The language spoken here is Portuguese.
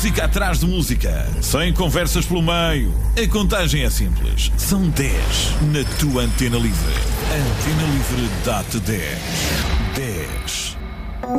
música atrás de música, sem conversas pelo meio. A contagem é simples. São 10 na tua Antena Livre. Antena Livre dá-te 10. 10.